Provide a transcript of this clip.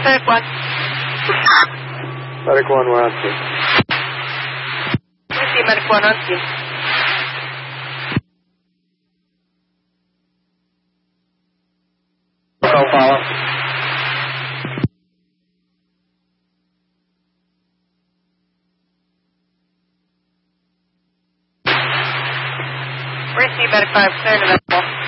Medic 1. Medic 1, we're on scene. Receive Medic 1 on scene. Don't follow. Receive Medic 5, clear to Medic 4.